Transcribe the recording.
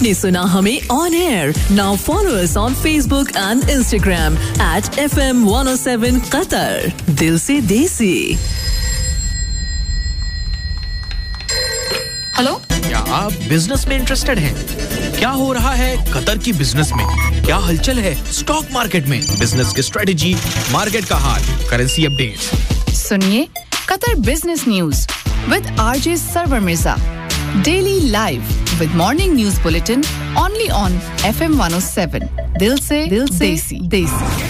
आपने सुना हमें on air. Now follow us on Facebook and Instagram at FM 107 Qatar. दिल से देसी. हेलो, क्या आप बिजनेस में इंटरेस्टेड हैं? क्या हो रहा है कतर की बिजनेस में? क्या हलचल है स्टॉक मार्केट में? बिजनेस की स्ट्रेटजी, मार्केट का हाल, करेंसी अपडेट. सुनिए Qatar business news with RJ server Mirza. Daily live with morning news bulletin only on FM 107. दिल से देसी.